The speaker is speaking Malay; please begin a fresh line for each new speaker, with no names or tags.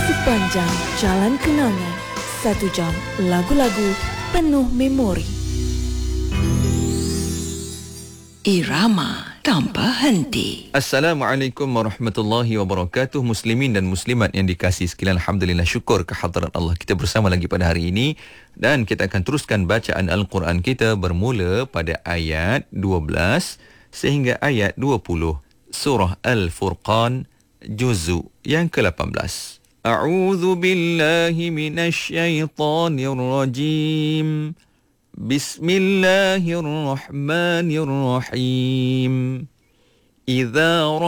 Sepanjang jalan kenangan, 1 jam lagu-lagu penuh memori. Irama tanpa henti.
Assalamualaikum warahmatullahi wabarakatuh. Muslimin dan muslimat yang dikasihi sekalian, alhamdulillah, syukur kehadrat Allah. Kita bersama lagi pada hari ini dan kita akan teruskan bacaan Al-Quran kita bermula pada ayat 12 sehingga ayat 20 surah Al-Furqan juzuk yang ke-18. A'udzu billahi minasyaitonir rajim. Bismillahirrahmanirrahim. Idza